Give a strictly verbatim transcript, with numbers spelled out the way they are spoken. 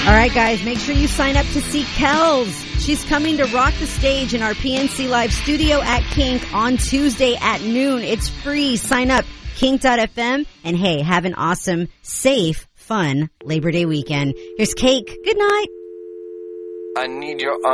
All right, guys, make sure you sign up to see Kels. She's coming to rock the stage in our P N C Live studio at Kink on Tuesday at noon. It's free. Sign up, kink dot f m. And hey, have an awesome, safe, fun Labor Day weekend. Here's Cake. Good night. I need your